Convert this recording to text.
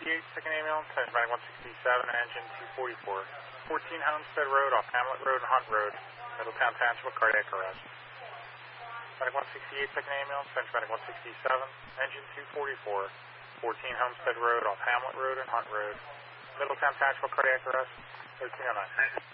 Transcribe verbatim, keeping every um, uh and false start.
sixty-eight, second ambulance, Medic one sixty-seven, engine two forty-four. fourteen Homestead Road off Hamlet Road and Hunt Road, Middletown Township, cardiac arrest. Medic one sixty-eight, second ambulance, Medic one sixty-seven, engine two forty-four. fourteen Homestead Road off Hamlet Road and Hunt Road, Middletown Township, cardiac arrest, thirteen oh nine.